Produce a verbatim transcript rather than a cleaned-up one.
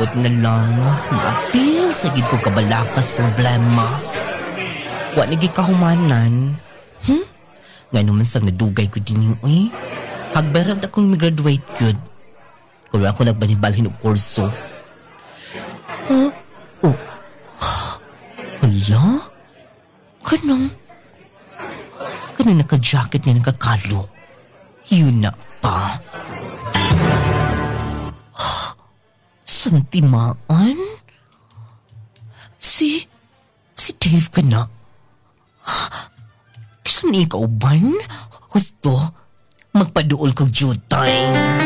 Ambot na lang, maapil sa gid ko kabalakas problema. Wa nagi kahumanan. Hmm? Nga naman sang nadugay ko din yung eh. Hagberag akong mag-graduate good. Kung ako nagbanibalhin og kurso. Huh? Oh. Hala? Kanang? Kanang naka-jacket na nakakalo. Yun na pa. Santimaan? Si... Si Dave ka na. Kisan ikaw ban? Gusto, magpaduol kong jutay.